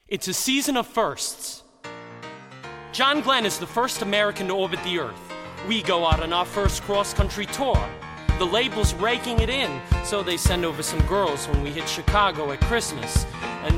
It's a season of firsts. John Glenn is the first American to orbit the Earth. We go out on our first cross-country tour. The label's raking it in, so they send over some girls when we hit Chicago at Christmas. And